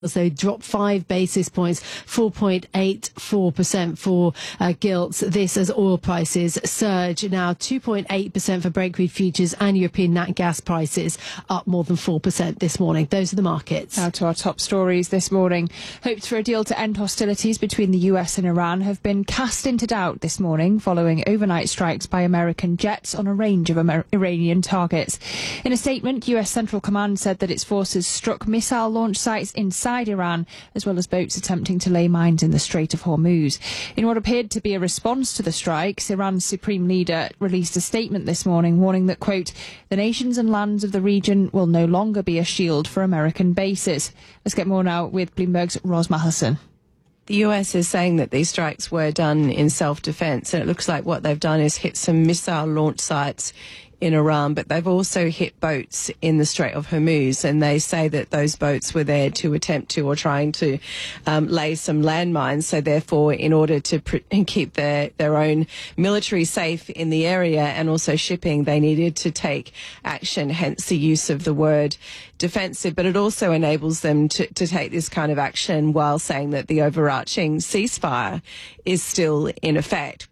So dropped 5 basis points, 4.84% for gilts. This as oil prices surge now 2.8% for Brent crude futures, and European nat gas prices up more than 4% this morning. Those are the markets. Now to our top stories this morning. Hopes for a deal to end hostilities between the US and Iran have been cast into doubt this morning following overnight strikes by American jets on a range of Iranian targets. In a statement, US Central Command said that its forces struck missile launch sites inside Iran, as well as boats attempting to lay mines in the Strait of Hormuz. In what appeared to be a response to the strikes, Iran's supreme leader released a statement this morning warning that, quote, the nations and lands of the region will no longer be a shield for American bases. Let's get more now with Bloomberg's Ros Matheson. The US is saying that these strikes were done in self-defense, and it looks like what they've done is hit some missile launch sites in Iran, but they've also hit boats in the Strait of Hormuz, and they say that those boats were there to attempt to or trying to lay some landmines. So therefore, in order to keep their own military safe in the area and also shipping, they needed to take action, hence the use of the word defensive. But it also enables them to take this kind of action while saying that the overarching ceasefire is still in effect.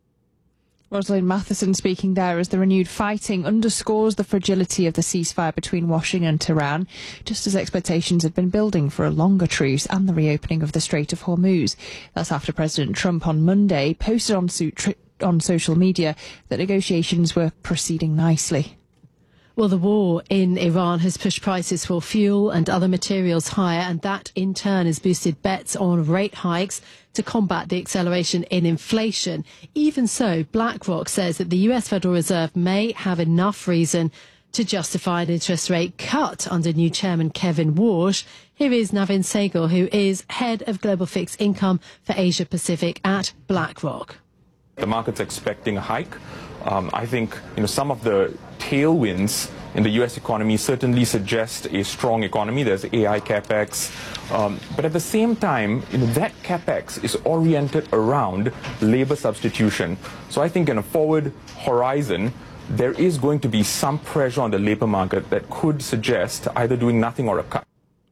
Rosalind Matheson speaking there as the renewed fighting underscores the fragility of the ceasefire between Washington and Tehran, just as expectations had been building for a longer truce and the reopening of the Strait of Hormuz. That's after President Trump on Monday posted on social media that negotiations were proceeding nicely. Well, the war in Iran has pushed prices for fuel and other materials higher, and that in turn has boosted bets on rate hikes to combat the acceleration in inflation. Even so, BlackRock says that the US Federal Reserve may have enough reason to justify an interest rate cut under new chairman Kevin Warsh. Here is Navin Sehgal, who is head of global fixed income for Asia Pacific at BlackRock. The market's expecting a hike. I think some of the tailwinds in the U.S. economy certainly suggest a strong economy. There's AI capex, but at the same time, that capex is oriented around labor substitution. So I think in a forward horizon, there is going to be some pressure on the labor market that could suggest either doing nothing or a cut.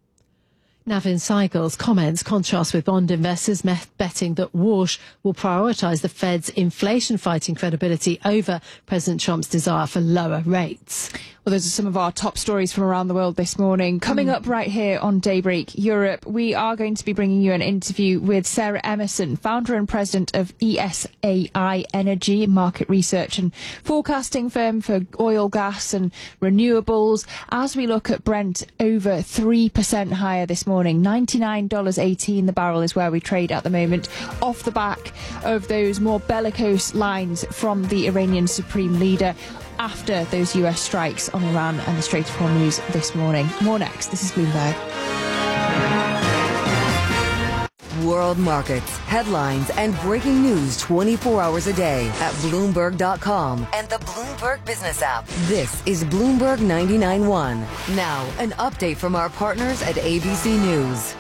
Navin Sehgal's comments contrast with bond investors betting that Warsh will prioritise the Fed's inflation-fighting credibility over President Trump's desire for lower rates. Well, those are some of our top stories from around the world this morning. Coming up right here on Daybreak Europe, we are going to be bringing you an interview with Sarah Emerson, founder and president of ESAI Energy, market research and forecasting firm for oil, gas and renewables, as we look at Brent over 3% higher this morning. $99.18 the barrel is where we trade at the moment, off the back of those more bellicose lines from the Iranian supreme leader after those US strikes on Iran and the Strait of Hormuz this morning. More next. This is Bloomberg. World markets, headlines, and breaking news 24 hours a day at Bloomberg.com and the Bloomberg Business app. This is Bloomberg 99.1. Now, an update from our partners at ABC News.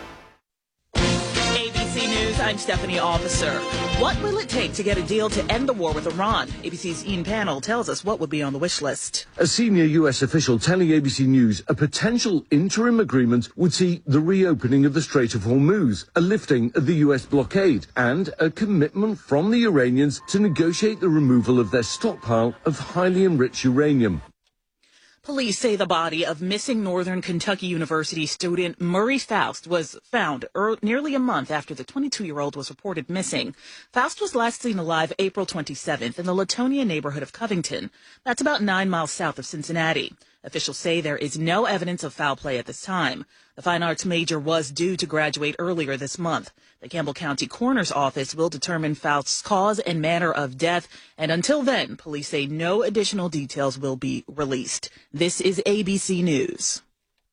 ABC News, I'm Stephanie Officer. What will it take to get a deal to end the war with Iran? ABC's Ian Pannell tells us what would be on the wish list. A senior U.S. official telling ABC News a potential interim agreement would see the reopening of the Strait of Hormuz, a lifting of the U.S. blockade, and a commitment from the Iranians to negotiate the removal of their stockpile of highly enriched uranium. Police say the body of missing Northern Kentucky University student Murray Faust was found nearly a month after the 22-year-old was reported missing. Faust was last seen alive April 27th in the Latonia neighborhood of Covington. That's about 9 miles south of Cincinnati. Officials say there is no evidence of foul play at this time. The fine arts major was due to graduate earlier this month. The Campbell County Coroner's Office will determine Faust's cause and manner of death, and until then, police say no additional details will be released. This is ABC News.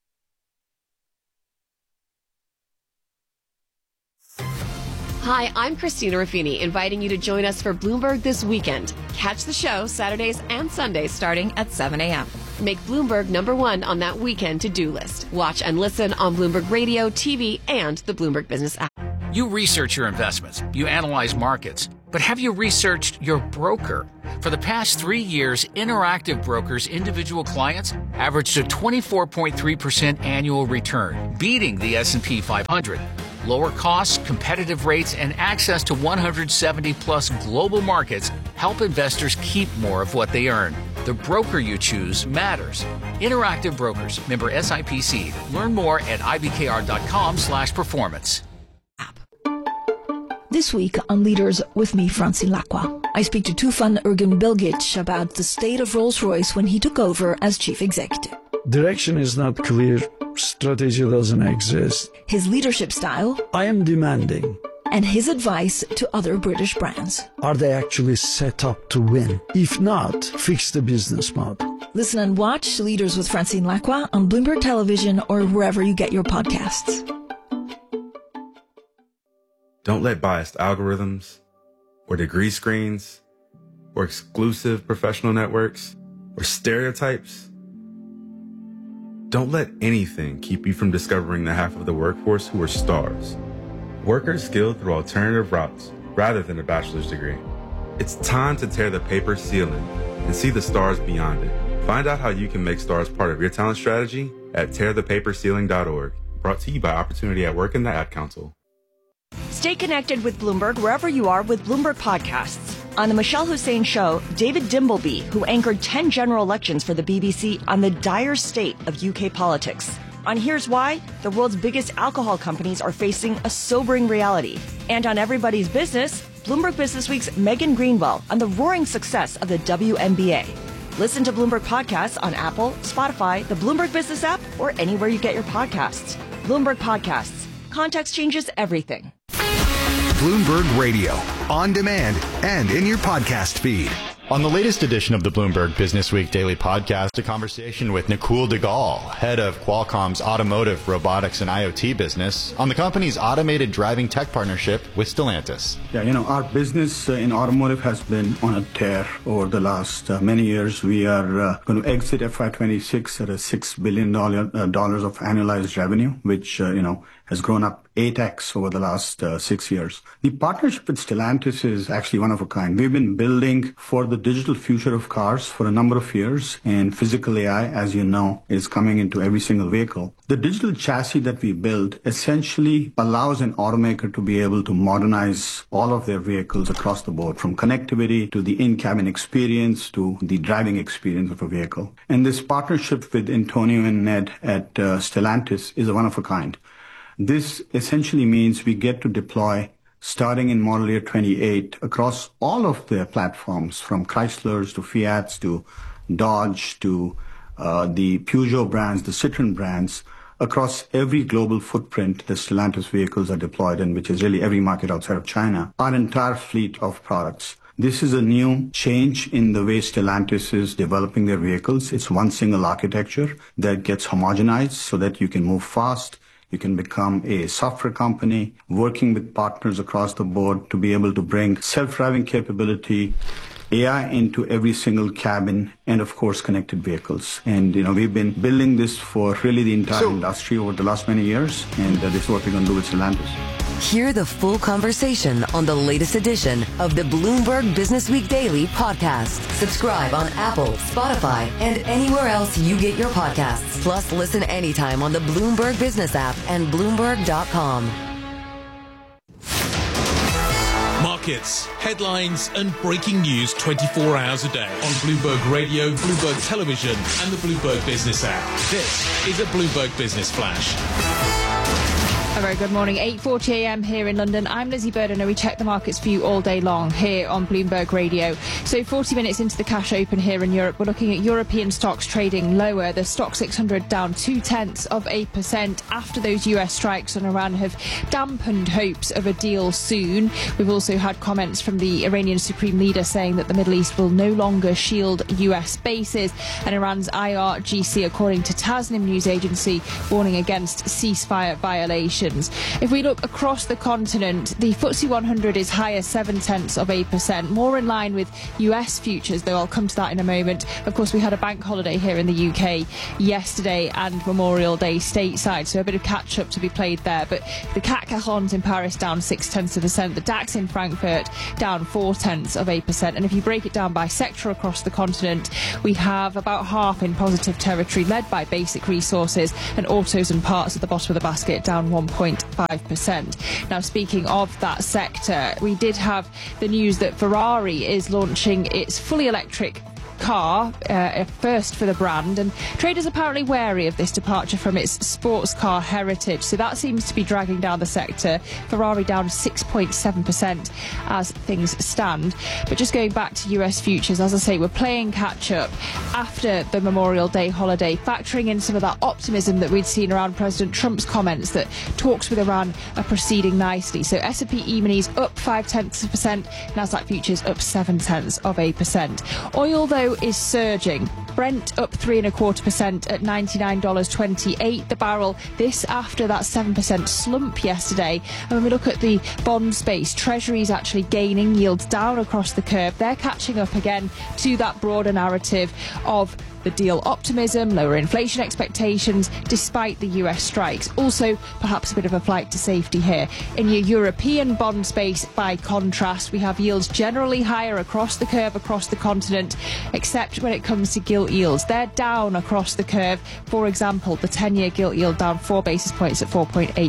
Hi, I'm Christina Ruffini, inviting you to join us for Bloomberg This Weekend. Catch the show Saturdays and Sundays starting at 7 a.m. Make Bloomberg #1 on that weekend to-do list. Watch and listen on Bloomberg Radio, TV, and the Bloomberg Business app. You research your investments. You analyze markets. But have you researched your broker? For the past 3 years, Interactive Brokers' individual clients averaged a 24.3% annual return, beating the S&P 500. Lower costs, competitive rates, and access to 170-plus global markets help investors keep more of what they earn. The broker you choose matters. Interactive Brokers, member SIPC. Learn more at ibkr.com/performance. This week on Leaders with me, Francine Lacqua, I speak to Tufan Ergin-Bilgic about the state of Rolls-Royce when he took over as chief executive. Direction is not clear. Strategy doesn't exist. His leadership style. I am demanding. And his advice to other British brands. Are they actually set up to win? If not, fix the business model. Listen and watch Leaders with Francine Lacqua on Bloomberg Television or wherever you get your podcasts. Don't let biased algorithms or degree screens or exclusive professional networks or stereotypes. Don't let anything keep you from discovering the half of the workforce who are stars. Workers skilled through alternative routes rather than a bachelor's degree. It's time to tear the paper ceiling and see the stars beyond it. Find out how you can make stars part of your talent strategy at tearthepaperceiling.org. Brought to you by Opportunity at Work and the Ad Council. Stay connected with Bloomberg wherever you are with Bloomberg Podcasts. On the Michelle Hussein Show, David Dimbleby, who anchored 10 general elections for the BBC on the dire state of UK politics. On Here's Why, the world's biggest alcohol companies are facing a sobering reality. And on Everybody's Business, Bloomberg Businessweek's Megan Greenwell on the roaring success of the WNBA. Listen to Bloomberg Podcasts on Apple, Spotify, the Bloomberg Business app, or anywhere you get your podcasts. Bloomberg Podcasts. Context changes everything. Bloomberg Radio, on demand and in your podcast feed. On the latest edition of the Bloomberg Business Week Daily Podcast, a conversation with Nakul Duggal, head of Qualcomm's automotive, robotics, and IoT business, on the company's automated driving tech partnership with Stellantis. Yeah, our business in automotive has been on a tear over the last many years. We are going to exit FY26 at a $6 billion dollars of annualized revenue, which, has grown up 8x over the last 6 years. The partnership with Stellantis is actually one of a kind. We've been building for the digital future of cars for a number of years, and physical AI, as you know, is coming into every single vehicle. The digital chassis that we build essentially allows an automaker to be able to modernize all of their vehicles across the board, from connectivity to the in-cabin experience to the driving experience of a vehicle. And this partnership with Antonio and Ned at Stellantis is a one of a kind. This essentially means we get to deploy, starting in model year 28, across all of their platforms, from Chryslers to Fiats to Dodge to the Peugeot brands, the Citroen brands, across every global footprint the Stellantis vehicles are deployed in, which is really every market outside of China, our entire fleet of products. This is a new change in the way Stellantis is developing their vehicles. It's one single architecture that gets homogenized so that you can move fast. You can become a software company, working with partners across the board to be able to bring self-driving capability, AI into every single cabin, and of course connected vehicles. And we've been building this for really the entire industry over the last many years, and this is what we're going to do with Stellantis. Hear the full conversation on the latest edition of the Bloomberg Business Week Daily podcast. Subscribe on Apple, Spotify, and anywhere else you get your podcasts. Plus, listen anytime on the Bloomberg Business app and Bloomberg.com. Markets, headlines, and breaking news 24 hours a day on Bloomberg Radio, Bloomberg Television, and the Bloomberg Business app. This is a Bloomberg Business Flash. A very good morning. 8:40 a.m. here in London. I'm Lizzie Burden, and we check the markets for you all day long here on Bloomberg Radio. So 40 minutes into the cash open here in Europe, we're looking at European stocks trading lower. The Stock 600 down 0.2% after those US strikes on Iran have dampened hopes of a deal soon. We've also had comments from the Iranian Supreme Leader saying that the Middle East will no longer shield US bases, and Iran's IRGC, according to Tasnim news agency, warning against ceasefire violations. emissions. If we look across the continent, the FTSE 100 is higher 0.7%, more in line with US futures, though I'll come to that in a moment. Of course, we had a bank holiday here in the UK yesterday and Memorial Day stateside, so a bit of catch-up to be played there. But the CAC 40 in Paris down 0.6%, the DAX in Frankfurt down 0.4%. And if you break it down by sector across the continent, we have about half in positive territory, led by basic resources, and autos and parts at the bottom of the basket down 1.5%. Now, speaking of that sector, we did have the news that Ferrari is launching its fully electric car, first for the brand, and traders apparently wary of this departure from its sports car heritage, so that seems to be dragging down the sector. Ferrari down 6.7% as things stand. But just going back to US futures, as I say, we're playing catch up after the Memorial Day holiday, factoring in some of that optimism that we'd seen around President Trump's comments that talks with Iran are proceeding nicely. So S&P E-minis up 0.5%, Nasdaq futures up 0.7%. Oil, though, is surging. Brent up 3.25% at $99.28 the barrel. This after that 7% slump yesterday. And when we look at the bond space, Treasuries actually gaining, yields down across the curve. They're catching up again to that broader narrative of the deal optimism, lower inflation expectations, despite the US strikes. Also, perhaps a bit of a flight to safety here. In your European bond space, by contrast, we have yields generally higher across the curve, across the continent, except when it comes to gilt yields. They're down across the curve. For example, the 10-year gilt yield down 4 basis points at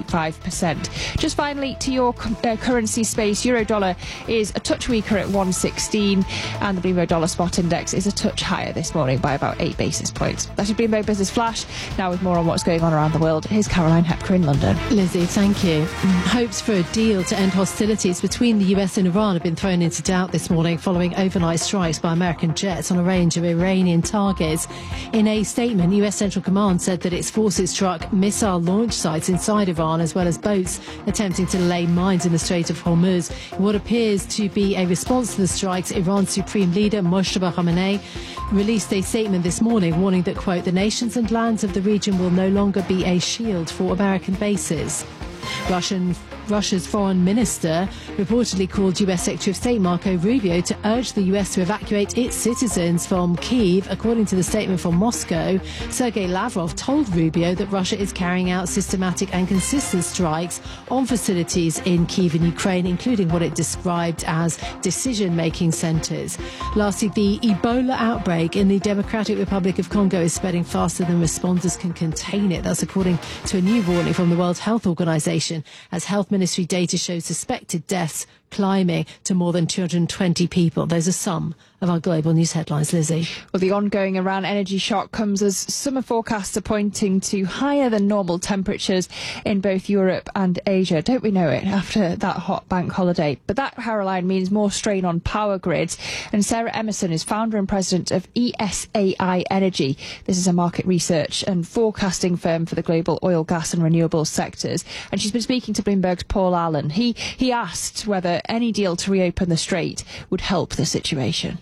4.85%. Just finally, to your currency space, euro-dollar is a touch weaker at 116, and the Bloomberg Dollar Spot Index is a touch higher this morning by about 8 basis points. That's your Bloomberg Business Flash. Now with more on what's going on around the world, here's Caroline Hepker in London. Lizzie, thank you. Hopes for a deal to end hostilities between the US and Iran have been thrown into doubt this morning following overnight strikes by American jets on a range of Iranian targets. In a statement, US Central Command said that its forces struck missile launch sites inside Iran as well as boats attempting to lay mines in the Strait of Hormuz. In what appears to be a response to the strikes, Iran's Supreme Leader Mojtaba Khamenei released a statement this morning warning that, quote, the nations and lands of the region will no longer be a shield for American bases. Russia's foreign minister reportedly called US Secretary of State Marco Rubio to urge the US to evacuate its citizens from Kyiv. According to the statement from Moscow, Sergei Lavrov told Rubio that Russia is carrying out systematic and consistent strikes on facilities in Kyiv and Ukraine, including what it described as decision-making centres. Lastly, the Ebola outbreak in the Democratic Republic of Congo is spreading faster than responders can contain it. That's according to a new warning from the World Health Organization, as Health Ministry data shows suspected deaths climbing to more than 220 people. Those are some of our global news headlines, Lizzie. Well, the ongoing Iran energy shock comes as summer forecasts are pointing to higher than normal temperatures in both Europe and Asia. Don't we know it after that hot bank holiday? But that, Caroline, means more strain on power grids. And Sarah Emerson is founder and president of ESAI Energy. This is a market research and forecasting firm for the global oil, gas and renewables sectors. And she's been speaking to Bloomberg's Paul Allen. He asked whether any deal to reopen the strait would help the situation.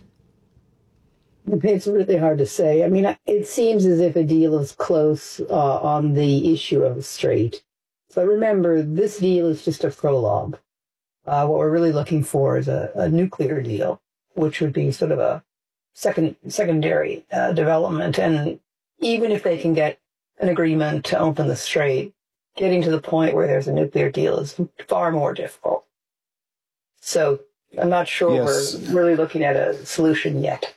It's really hard to say. I mean, it seems as if a deal is close on the issue of the strait. But remember, this deal is just a prologue. What we're really looking for is a nuclear deal, which would be sort of a secondary development. And even if they can get an agreement to open the strait, getting to the point where there's a nuclear deal is far more difficult. So I'm not sure we're really looking at a solution yet.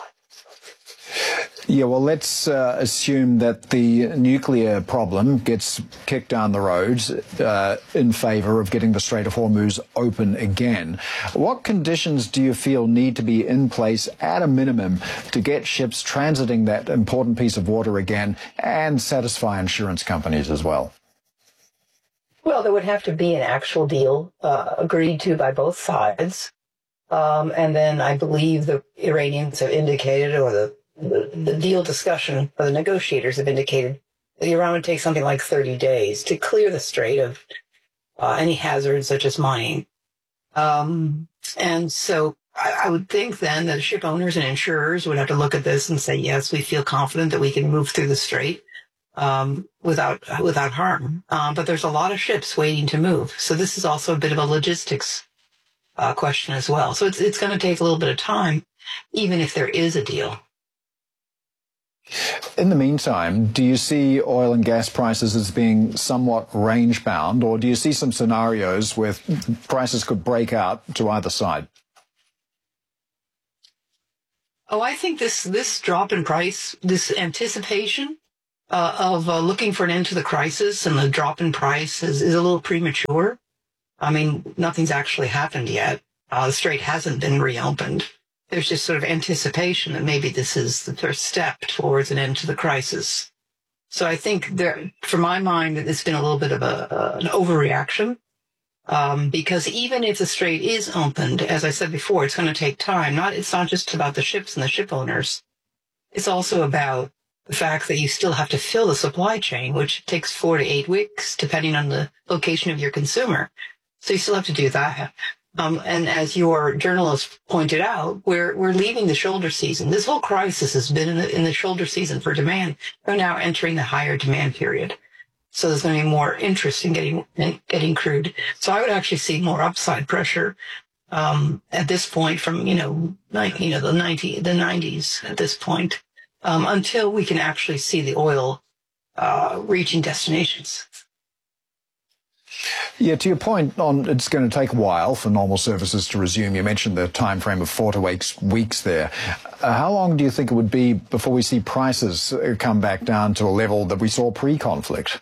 Yeah, well, let's assume that the nuclear problem gets kicked down the road in favour of getting the Strait of Hormuz open again. What conditions do you feel need to be in place at a minimum to get ships transiting that important piece of water again and satisfy insurance companies as well? Well, there would have to be an actual deal agreed to by both sides. And then I believe the Iranians have indicated, or the deal discussion, or the negotiators have indicated, that Iran would take something like 30 days to clear the strait of any hazards such as mining. And so I would think then that ship owners and insurers would have to look at this and say, yes, we feel confident that we can move through the strait. without harm. But there's a lot of ships waiting to move. So this is also a bit of a logistics question as well. So it's going to take a little bit of time, even if there is a deal. In the meantime, do you see oil and gas prices as being somewhat range-bound, or do you see some scenarios where prices could break out to either side? Oh, I think this drop in price, this anticipation of looking for an end to the crisis and the drop in price is a little premature. I mean, nothing's actually happened yet. The Strait hasn't been reopened. There's just sort of anticipation that maybe this is the first step towards an end to the crisis. So I think for my mind, it's been a little bit of an overreaction. Because even if the Strait is opened, as I said before, it's going to take time. It's not just about the ships and the ship owners. It's also about the fact that you still have to fill the supply chain, which takes 4 to 8 weeks, depending on the location of your consumer. So you still have to do that. And as your journalist pointed out, we're leaving the shoulder season. This whole crisis has been in the shoulder season for demand. We're now entering the higher demand period. So there's going to be more interest in getting crude. So I would actually see more upside pressure at this point from the 90s at this point until we can actually see the oil reaching destinations. Yeah, to your point on it's going to take a while for normal services to resume. You mentioned the time frame of 4 to 8 weeks there. How long do you think it would be before we see prices come back down to a level that we saw pre-conflict?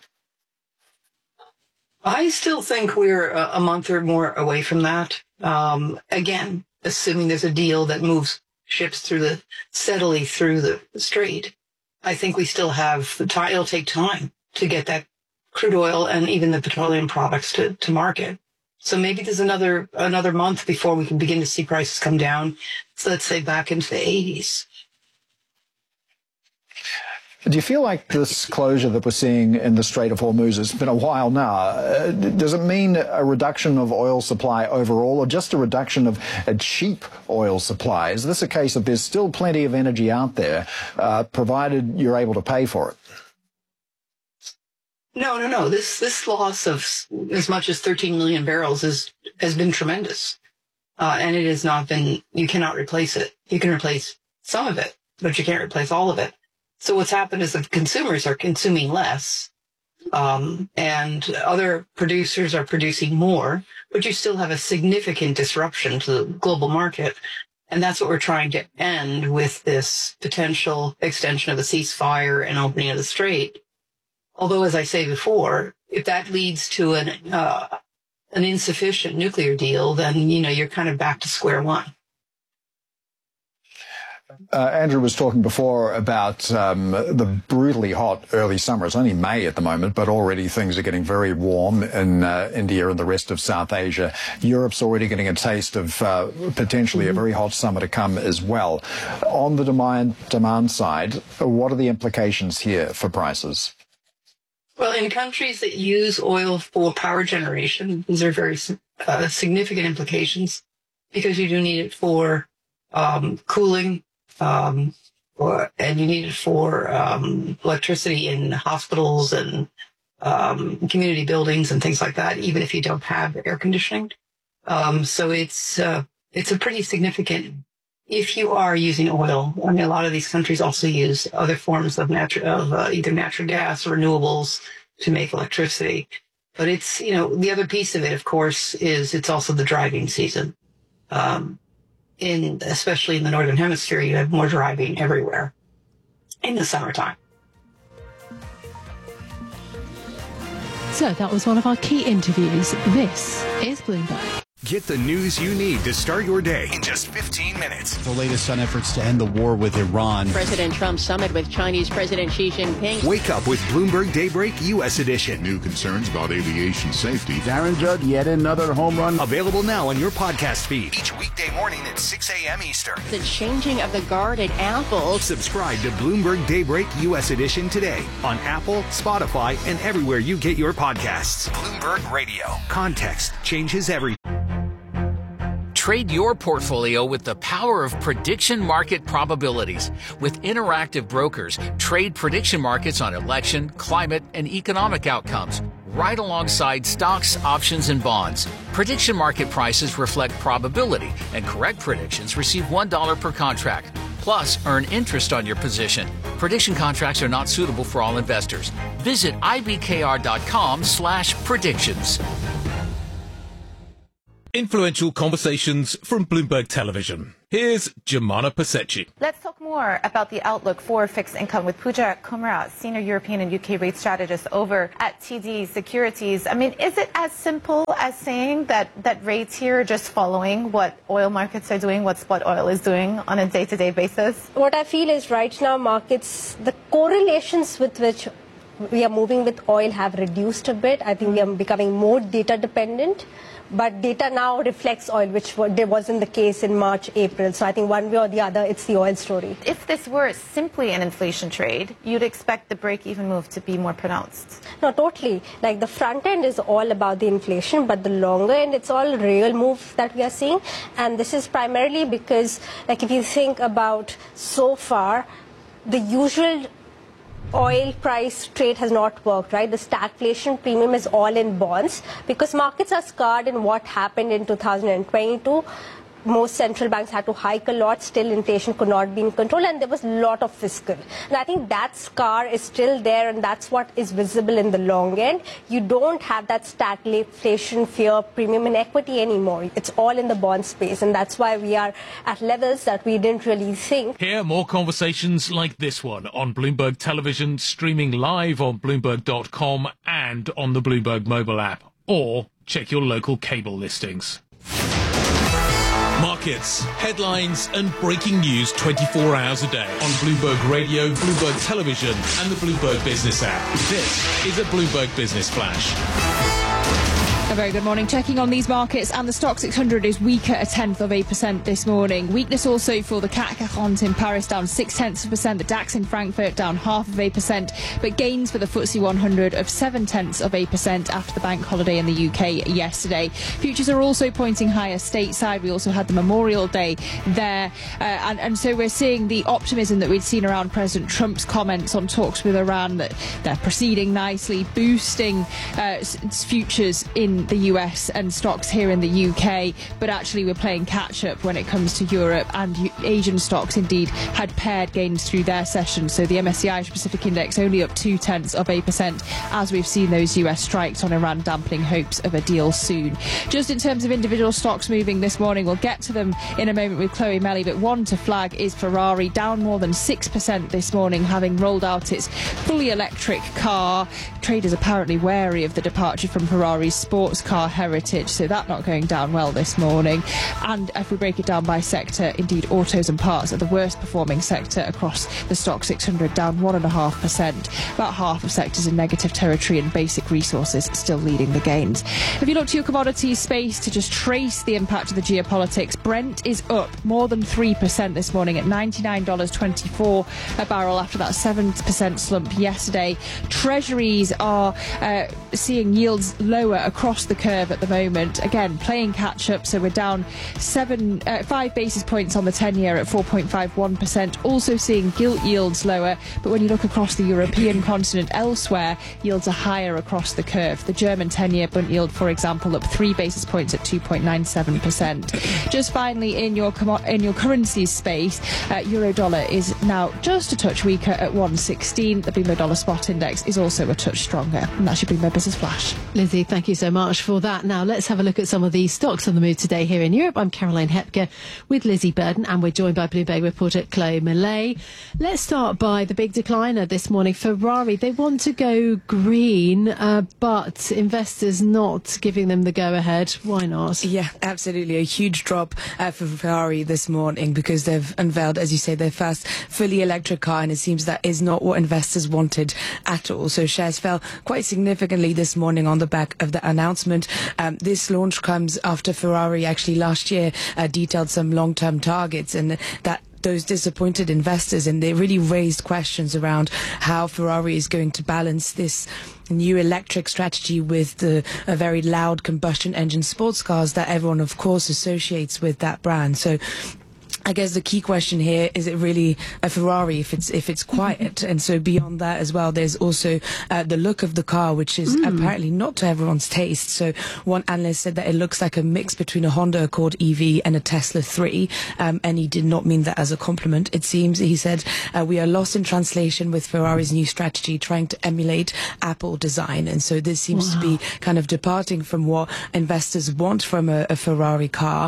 I still think we're a month or more away from that. Again, assuming there's a deal that moves ships steadily through the Strait. I think we still have the time. It'll take time to get that crude oil and even the petroleum products to market. So maybe there's another month before we can begin to see prices come down. So let's say back into the 80s. Do you feel like this closure that we're seeing in the Strait of Hormuz, it's been a while now, does it mean a reduction of oil supply overall or just a reduction of a cheap oil supply? Is this a case of there's still plenty of energy out there, provided you're able to pay for it? No. This loss of as much as 13 million barrels has been tremendous. And it has not been, you cannot replace it. You can replace some of it, but you can't replace all of it. So what's happened is that consumers are consuming less, and other producers are producing more, but you still have a significant disruption to the global market. And that's what we're trying to end with this potential extension of the ceasefire and opening of the Strait. Although, as I say before, if that leads to an insufficient nuclear deal, then, you're kind of back to square one. Andrew was talking before about the brutally hot early summer. It's only May at the moment, but already things are getting very warm in India and the rest of South Asia. Europe's already getting a taste of potentially a very hot summer to come as well. On the demand side, what are the implications here for prices? Well, in countries that use oil for power generation, these are very significant implications because you do need it for cooling, and you need it for electricity in hospitals and community buildings and things like that, even if you don't have air conditioning. So it's a pretty significant. If you are using oil, I mean, a lot of these countries also use other forms of either natural gas or renewables to make electricity. But it's, the other piece of it, of course, is it's also the driving season. Especially in the Northern Hemisphere, you have more driving everywhere in the summertime. So that was one of our key interviews. This is Bloomberg. Get the news you need to start your day in just 15 minutes. The latest on efforts to end the war with Iran. President Trump's summit with Chinese President Xi Jinping. Wake up with Bloomberg Daybreak U.S. edition. New concerns about aviation safety. Darren Judd, yet another home run. Available now on your podcast feed. Each weekday morning at 6 a.m. Eastern. The changing of the guard at Apple. Subscribe to Bloomberg Daybreak U.S. edition today on Apple, Spotify, and everywhere you get your podcasts. Bloomberg Radio. Context changes everything. Trade your portfolio with the power of prediction market probabilities. With Interactive Brokers, trade prediction markets on election, climate, and economic outcomes, right alongside stocks, options, and bonds. Prediction market prices reflect probability, and correct predictions receive $1 per contract. Plus, earn interest on your position. Prediction contracts are not suitable for all investors. Visit ibkr.com/predictions. Influential conversations from Bloomberg Television. Here's Jemana Pasecci. Let's talk more about the outlook for fixed income with Pooja Kumra, Senior European and UK Rate Strategist over at TD Securities. I mean, is it as simple as saying that rates here are just following what oil markets are doing, what spot oil is doing on a day-to-day basis? What I feel is right now markets, the correlations with which we are moving with oil have reduced a bit. I think we are becoming more data dependent. But data now reflects oil, which wasn't the case in March, April. So I think one way or the other, it's the oil story. If this were simply an inflation trade, you'd expect the break-even move to be more pronounced. No, totally. Like the front end is all about the inflation, but the longer end, it's all real moves that we are seeing. And this is primarily because, like, if you think about so far, the usual oil price trade has not worked, right? The stagflation premium is all in bonds because markets are scarred in what happened in 2022. Most central banks had to hike a lot, still inflation could not be in control, and there was a lot of fiscal. And I think that scar is still there, and that's what is visible in the long end. You don't have that stagflation fear premium in equity anymore. It's all in the bond space, and that's why we are at levels that we didn't really think. Hear more conversations like this one on Bloomberg Television, streaming live on Bloomberg.com and on the Bloomberg mobile app. Or check your local cable listings. Markets, headlines and breaking news 24 hours a day on Bloomberg Radio, Bloomberg Television and the Bloomberg Business app. This is a Bloomberg Business Flash. A very good morning. Checking on these markets, and the Stoxx 600 is weaker 0.1% this morning. Weakness also for the CAC 40 in Paris, down 0.6%. The DAX in Frankfurt down 0.5%, but gains for the FTSE 100 of 0.7% after the bank holiday in the UK yesterday. Futures are also pointing higher stateside. We also had the Memorial Day there, and so we're seeing the optimism that we'd seen around President Trump's comments on talks with Iran, that they're proceeding nicely, boosting futures in the US and stocks here in the UK, but actually we're playing catch up when it comes to Europe, and Asian stocks indeed had paired gains through their session. So the MSCI Asia Pacific Index only up 0.2% as we've seen those US strikes on Iran dampening hopes of a deal soon. Just in terms of individual stocks moving this morning, we'll get to them in a moment with Chloe Melly, but one to flag is Ferrari, down more than 6% this morning, having rolled out its fully electric car. Traders apparently wary of the departure from Ferrari's sports car heritage, so that not going down well this morning. And if we break it down by sector, indeed autos and parts are the worst performing sector across the Stoxx 600, down 1.5%. About half of sectors in negative territory, and basic resources still leading the gains. If you look to your commodities space to just trace the impact of the geopolitics, Brent is up more than 3% this morning at $99.24 a barrel after that 7% slump yesterday. Treasuries are seeing yields lower across the curve at the moment, again playing catch up, so we're down 5 basis points on the 10-year at 4.51%, also seeing gilt yields lower, but when you look across the European continent elsewhere, yields are higher across the curve. The German 10-year Bund yield, for example, up 3 basis points at 2.97%. Just finally, in your currencies space, euro dollar is now just a touch weaker at 1.16. The Bloomberg dollar spot index is also a touch stronger, and that should be my business flash. Lizzie, thank you so much for that. Now let's have a look at some of the stocks on the move today here in Europe. I'm Caroline Hepker with Lizzie Burden, and we're joined by Bloomberg reporter Chloe Melly. Let's start by the big decliner this morning, Ferrari. They want to go green, but investors not giving them the go-ahead. Why not? Yeah, absolutely. A huge drop for Ferrari this morning because they've unveiled, as you say, their first fully electric car, and it seems that is not what investors wanted at all. So shares fell quite significantly this morning on the back of the announcement. This launch comes after Ferrari actually last year detailed some long-term targets, and that those disappointed investors, and they really raised questions around how Ferrari is going to balance this new electric strategy with the very loud combustion engine sports cars that everyone, of course, associates with that brand. So I guess the key question here is it really a Ferrari if it's quiet? And so beyond that as well, there's also the look of the car, which is apparently not to everyone's taste. So one analyst said that it looks like a mix between a Honda Accord EV and a Tesla 3, and he did not mean that as a compliment. It seems, he said, we are lost in translation with Ferrari's new strategy, trying to emulate Apple design. And so this seems to be kind of departing from what investors want from a Ferrari car.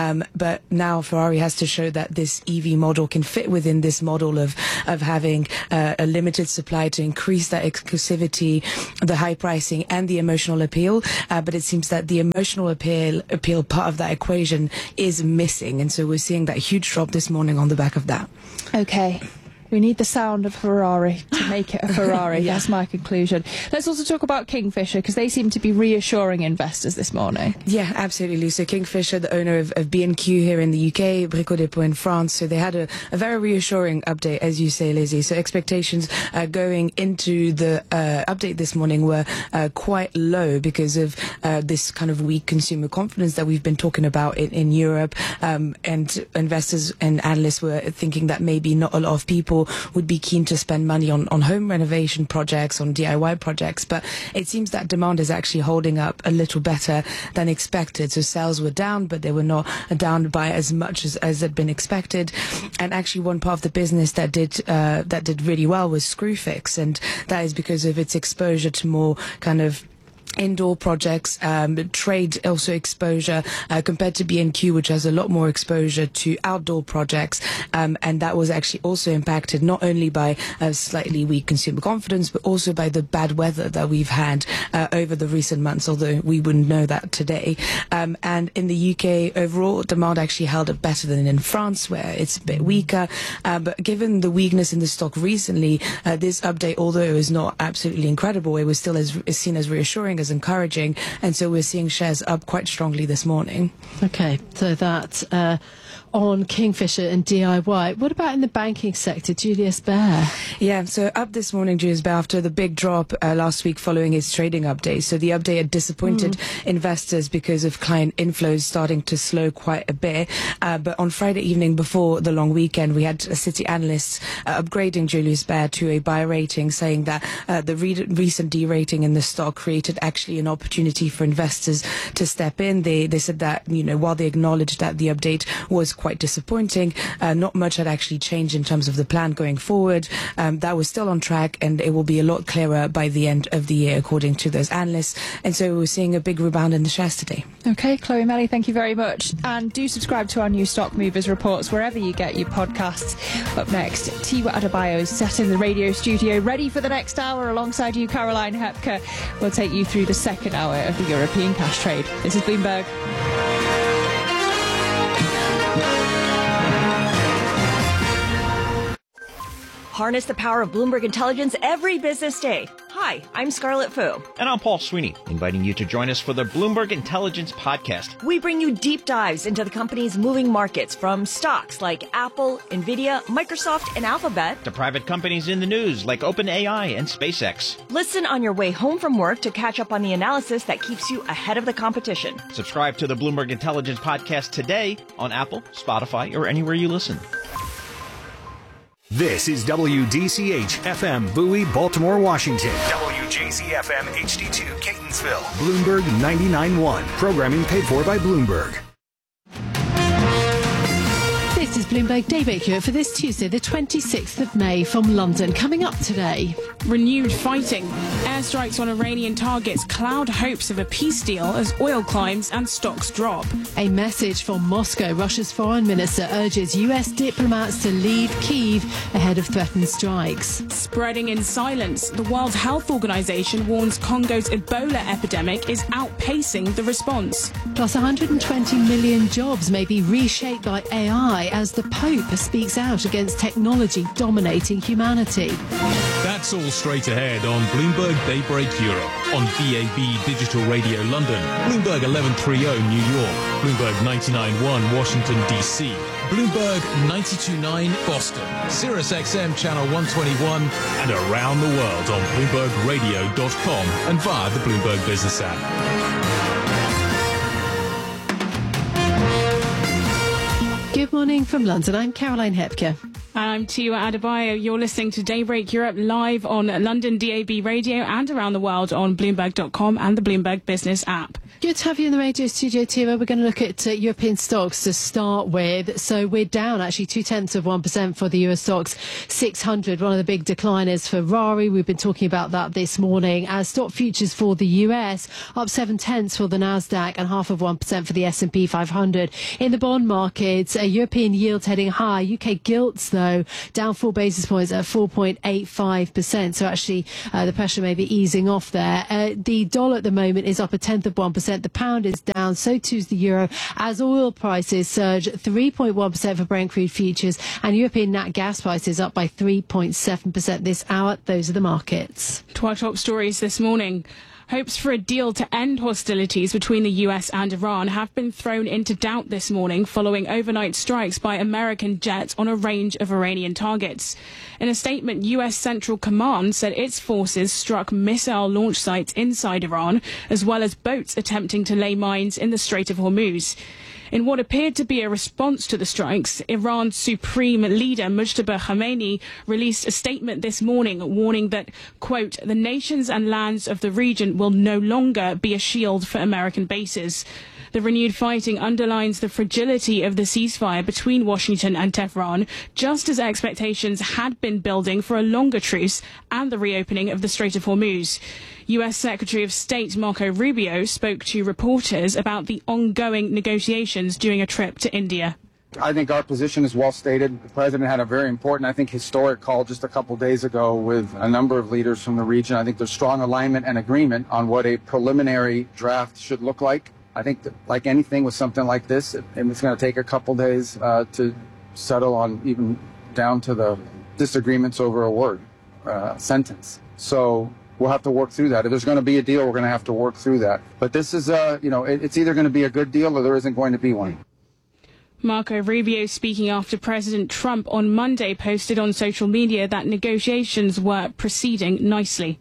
But now Ferrari has to show that this EV model can fit within this model of having a limited supply to increase that exclusivity, the high pricing and the emotional appeal. But it seems that the emotional appeal part of that equation is missing. And so we're seeing that huge drop this morning on the back of that. Okay. We need the sound of Ferrari to make it a Ferrari. Yeah. That's my conclusion. Let's also talk about Kingfisher, because they seem to be reassuring investors this morning. Yeah, absolutely. So Kingfisher, the owner of B&Q here in the UK, Brico Dépôt in France, so they had a very reassuring update, as you say, Lizzie. So expectations going into the update this morning were quite low because of this kind of weak consumer confidence that we've been talking about in Europe. And investors and analysts were thinking that maybe not a lot of people would be keen to spend money on home renovation projects, on DIY projects, but it seems that demand is actually holding up a little better than expected. So sales were down, but they were not down by as much as had been expected. And actually one part of the business that did really well was Screwfix, and that is because of its exposure to more kind of indoor projects, trade also exposure compared to B&Q, which has a lot more exposure to outdoor projects, and that was actually also impacted not only by slightly weak consumer confidence, but also by the bad weather that we've had over the recent months, although we wouldn't know that today. And in the UK overall, demand actually held up better than in France, where it's a bit weaker. But given the weakness in the stock recently, this update, although it was not absolutely incredible, it was still seen as reassuring, as encouraging, and so we're seeing shares up quite strongly this morning. Okay, so that's on Kingfisher and DIY. What about in the banking sector, Julius Baer? Yeah, so up this morning, Julius Baer, after the big drop last week following its trading update. So the update had disappointed investors because of client inflows starting to slow quite a bit. But on Friday evening before the long weekend, we had Citi analysts upgrading Julius Baer to a buy rating, saying that the recent derating in the stock created actually an opportunity for investors to step in. They said that, you know, while they acknowledged that the update was quite disappointing, not much had actually changed in terms of the plan going forward. That was still on track, and it will be a lot clearer by the end of the year, according to those analysts. And so we're seeing a big rebound in the shares today. Okay, Chloe Melly, thank you very much. And do subscribe to our new Stock Movers reports wherever you get your podcasts. Up next, Tiwa Adebayo is sat in the radio studio, ready for the next hour alongside you, Caroline Hepker. We'll take you through the second hour of the European cash trade. This is Bloomberg. Harness the power of Bloomberg Intelligence every business day. Hi, I'm Scarlett Fu. And I'm Paul Sweeney, inviting you to join us for the Bloomberg Intelligence Podcast. We bring you deep dives into the company's moving markets, from stocks like Apple, Nvidia, Microsoft, and Alphabet, to private companies in the news like OpenAI and SpaceX. Listen on your way home from work to catch up on the analysis that keeps you ahead of the competition. Subscribe to the Bloomberg Intelligence Podcast today on Apple, Spotify, or anywhere you listen. This is WDCH-FM Bowie, Baltimore, Washington. WJZ-FM HD2 Catonsville. Bloomberg 99.1. Programming paid for by Bloomberg. This is Bloomberg Daybreak Europe for this Tuesday, the 26th of May from London. Coming up today. Renewed fighting. Airstrikes on Iranian targets cloud hopes of a peace deal as oil climbs and stocks drop. A message from Moscow. Russia's foreign minister urges US diplomats to leave Kyiv ahead of threatened strikes. Spreading in silence. The World Health Organization warns Congo's Ebola epidemic is outpacing the response. Plus 120 million jobs may be reshaped by AI as the Pope speaks out against technology dominating humanity. That's all straight ahead on Bloomberg Daybreak Europe, on DAB Digital Radio London, Bloomberg 1130 New York, Bloomberg 99.1 Washington, D.C., Bloomberg 92.9 Boston, Sirius XM Channel 121, and around the world on BloombergRadio.com and via the Bloomberg Business app. Good morning from London. I'm Caroline Hepker. I'm Tiwa Adebayo. You're listening to Daybreak Europe live on London DAB radio and around the world on Bloomberg.com and the Bloomberg Business app. Good to have you in the radio studio, Tiwa. We're going to look at European stocks to start with. So we're down actually 0.2% for the Euro Stoxx 600, one of the big decliners for Ferrari. We've been talking about that this morning. As stock futures for the US up 0.7 for the Nasdaq and 0.5% for the S&P 500. In the bond markets, European yields heading high. UK gilts though down 4 basis points at 4.85%. So actually the pressure may be easing off there. The dollar at the moment is up 0.1%. The pound is down, so too is the euro, as oil prices surge 3.1% for Brent crude futures, and European nat gas prices up by 3.7% this hour. Those are the markets. To our top stories this morning. Hopes for a deal to end hostilities between the US and Iran have been thrown into doubt this morning following overnight strikes by American jets on a range of Iranian targets. In a statement, US Central Command said its forces struck missile launch sites inside Iran, as well as boats attempting to lay mines in the Strait of Hormuz. In what appeared to be a response to the strikes, Iran's supreme leader Mujtaba Khamenei released a statement this morning warning that, quote, the nations and lands of the region will no longer be a shield for American bases. The renewed fighting underlines the fragility of the ceasefire between Washington and Tehran, just as expectations had been building for a longer truce and the reopening of the Strait of Hormuz. US Secretary of State Marco Rubio spoke to reporters about the ongoing negotiations during a trip to India. I think our position is well stated. The president had a very important, I think, historic call just a couple days ago with a number of leaders from the region. I think there's strong alignment and agreement on what a preliminary draft should look like. I think that, like anything with something like this, it's going to take a couple days to settle on, even down to the disagreements over a word, sentence. So we'll have to work through that. If there's going to be a deal, we're going to have to work through that. But this is, it's either going to be a good deal or there isn't going to be one. Marco Rubio, speaking after President Trump on Monday, posted on social media that negotiations were proceeding nicely.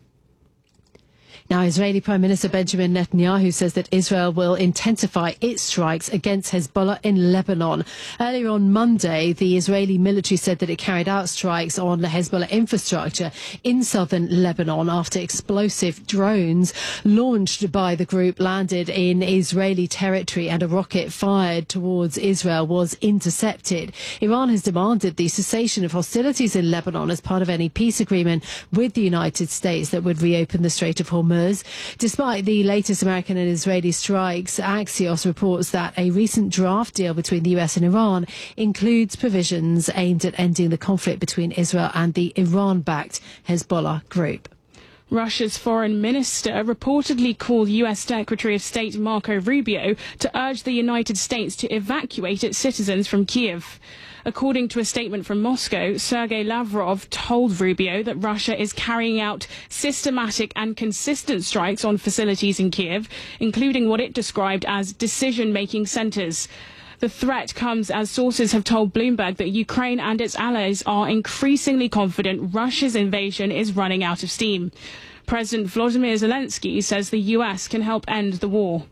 Now, Israeli Prime Minister Benjamin Netanyahu says that Israel will intensify its strikes against Hezbollah in Lebanon. Earlier on Monday, the Israeli military said that it carried out strikes on the Hezbollah infrastructure in southern Lebanon after explosive drones launched by the group landed in Israeli territory and a rocket fired towards Israel was intercepted. Iran has demanded the cessation of hostilities in Lebanon as part of any peace agreement with the United States that would reopen the Strait of Hormuz. Despite the latest American and Israeli strikes, Axios reports that a recent draft deal between the US and Iran includes provisions aimed at ending the conflict between Israel and the Iran-backed Hezbollah group. Russia's foreign minister reportedly called US Secretary of State Marco Rubio to urge the United States to evacuate its citizens from Kiev. According to a statement from Moscow, Sergei Lavrov told Rubio that Russia is carrying out systematic and consistent strikes on facilities in Kiev, including what it described as decision-making centres. The threat comes as sources have told Bloomberg that Ukraine and its allies are increasingly confident Russia's invasion is running out of steam. President Volodymyr Zelensky says the US can help end the war.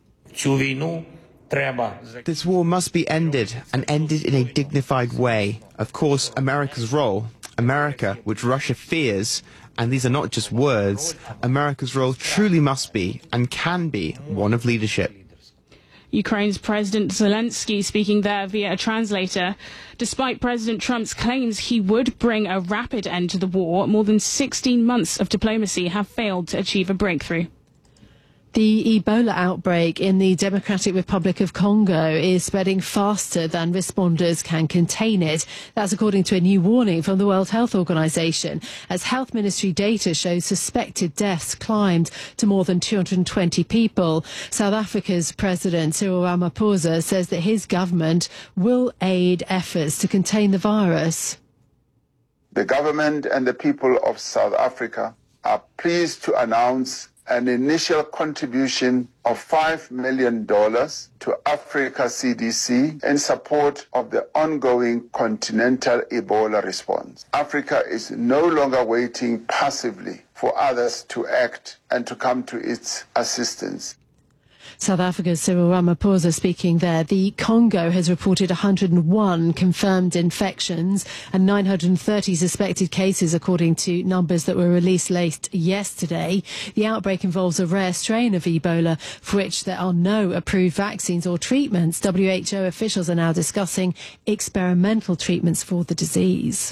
This war must be ended, and ended in a dignified way. Of course, America's role, America, which Russia fears, and these are not just words, America's role truly must be, and can be, one of leadership. Ukraine's President Zelensky speaking there via a translator. Despite President Trump's claims he would bring a rapid end to the war, more than 16 months of diplomacy have failed to achieve a breakthrough. The Ebola outbreak in the Democratic Republic of Congo is spreading faster than responders can contain it. That's according to a new warning from the World Health Organization, as Health Ministry data shows suspected deaths climbed to more than 220 people. South Africa's President Cyril Ramaphosa says that his government will aid efforts to contain the virus. The government and the people of South Africa are pleased to announce an initial contribution of $5 million to Africa CDC in support of the ongoing continental Ebola response. Africa is no longer waiting passively for others to act and to come to its assistance. South Africa's Cyril Ramaphosa speaking there. The Congo has reported 101 confirmed infections and 930 suspected cases, according to numbers that were released late yesterday. The outbreak involves a rare strain of Ebola for which there are no approved vaccines or treatments. WHO officials are now discussing experimental treatments for the disease.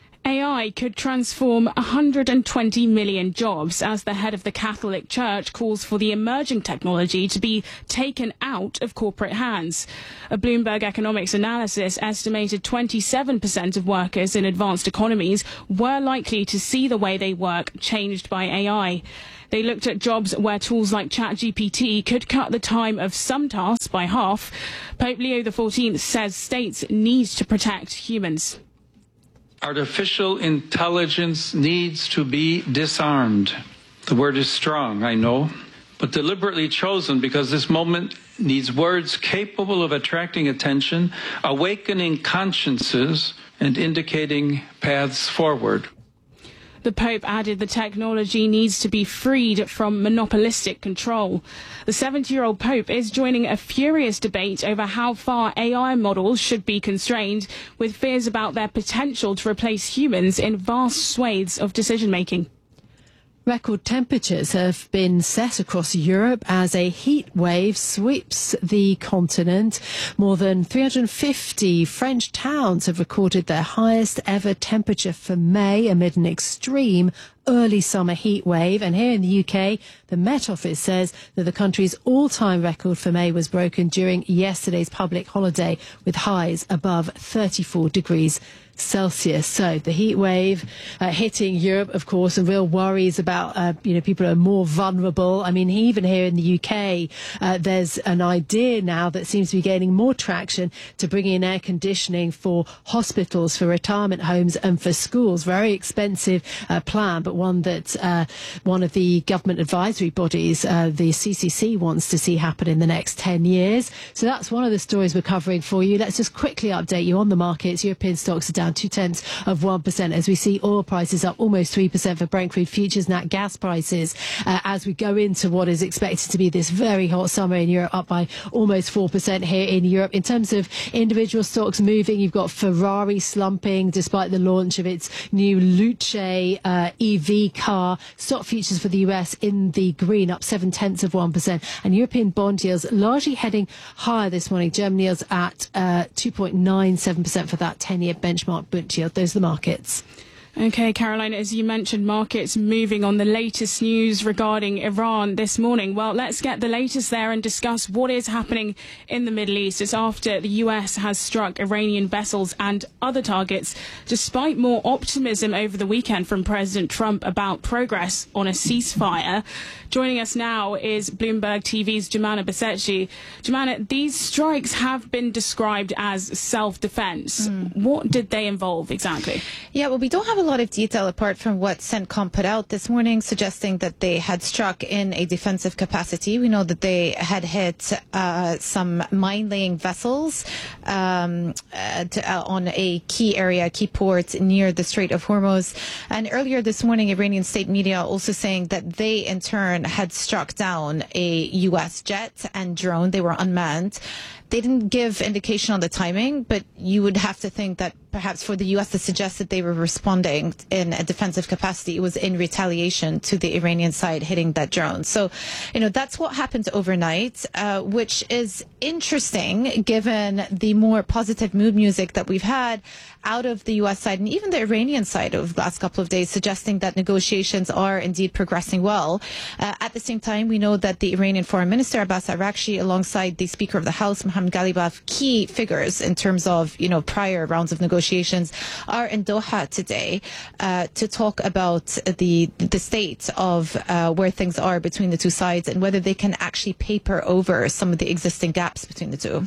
AI could transform 120 million jobs as the head of the Catholic Church calls for the emerging technology to be taken out of corporate hands. A Bloomberg economics analysis estimated 27% of workers in advanced economies were likely to see the way they work changed by AI. They looked at jobs where tools like ChatGPT could cut the time of some tasks by half. Pope Leo XIV says states need to protect humans. Artificial intelligence needs to be disarmed. The word is strong, I know, but deliberately chosen because this moment needs words capable of attracting attention, awakening consciences, and indicating paths forward. The Pope added the technology needs to be freed from monopolistic control. The 70-year-old Pope is joining a furious debate over how far AI models should be constrained, with fears about their potential to replace humans in vast swathes of decision-making. Record temperatures have been set across Europe as a heat wave sweeps the continent. More than 350 French towns have recorded their highest ever temperature for May amid an extreme early summer heat wave. And here in the UK, the Met Office says that the country's all-time record for May was broken during yesterday's public holiday with highs above 34 degrees Celsius. So the heat wave hitting Europe, of course, and real worries about, people are more vulnerable. I mean, even here in the UK, there's an idea now that seems to be gaining more traction to bring in air conditioning for hospitals, for retirement homes and for schools. Very expensive plan, but one that one of the government advisory bodies, the CCC, wants to see happen in the next 10 years. So that's one of the stories we're covering for you. Let's just quickly update you on the markets. European stocks are down 0.2% as we see oil prices up almost 3% for Brent crude futures, nat gas prices as we go into what is expected to be this very hot summer in Europe, up by almost 4% here in Europe. In terms of individual stocks moving, you've got Ferrari slumping despite the launch of its new Luce EV car. Stock futures for the US in the green, up 0.7%, and European bond yields largely heading higher this morning. German yields at 2.97% for that 10-year benchmark Bund yield. Those are the markets. Okay, Caroline, as you mentioned, markets moving on the latest news regarding Iran this morning. Well, let's get the latest there and discuss what is happening in the Middle East. It's after the US has struck Iranian vessels and other targets, despite more optimism over the weekend from President Trump about progress on a ceasefire. Joining us now is Bloomberg TV's Jumana Basetchi. Jumana, these strikes have been described as self-defense. What did they involve exactly? Yeah, well, we don't have a lot of detail apart from what CENTCOM put out this morning, suggesting that they had struck in a defensive capacity. We know that they had hit some mine-laying vessels on a key port near the Strait of Hormuz. And earlier this morning, Iranian state media also saying that they, in turn, had struck down a U.S. jet and drone. They were unmanned. They didn't give indication on the timing, but you would have to think that perhaps for the U.S. to suggest that they were responding in a defensive capacity, it was in retaliation to the Iranian side hitting that drone. So, that's what happened overnight, which is interesting given the more positive mood music that we've had out of the U.S. side and even the Iranian side over the last couple of days, suggesting that negotiations are indeed progressing well. At the same time, we know that the Iranian Foreign Minister Abbas Araghchi, alongside the Speaker of the House, Mohammad Ghalibaf, key figures in terms of prior rounds of negotiations, are in Doha today to talk about the state of where things are between the two sides and whether they can actually paper over some of the existing gaps between the two.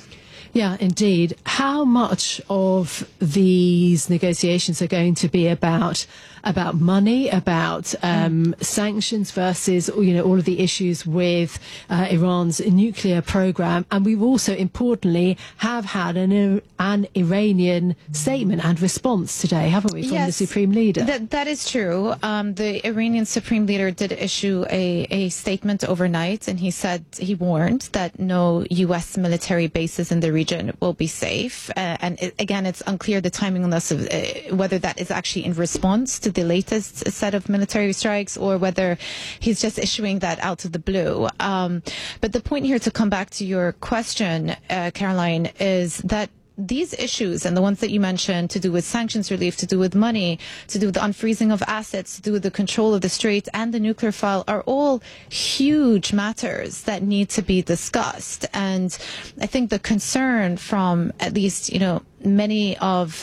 Yeah, indeed. How much of these negotiations are going to be about money, about sanctions versus, all of the issues with Iran's nuclear program? And we've also, importantly, have had an Iranian statement and response today, haven't we, from the Supreme Leader? That is true. The Iranian Supreme Leader did issue a statement overnight, and he warned that no U.S. military bases in the region will be safe. Again, it's unclear the timing on this, whether that is actually in response to the latest set of military strikes or whether he's just issuing that out of the blue. But the point here, to come back to your question, Caroline, is that these issues, and the ones that you mentioned, to do with sanctions relief, to do with money, to do with the unfreezing of assets, to do with the control of the Strait and the nuclear file, are all huge matters that need to be discussed. And I think the concern from at least, many of